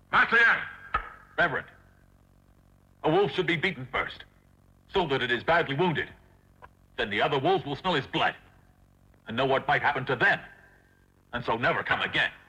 Master Yang! Reverend, a wolf should be beaten first, so that it is badly wounded. Then the other wolves will smell his blood and know what might happen to them, and so never come again.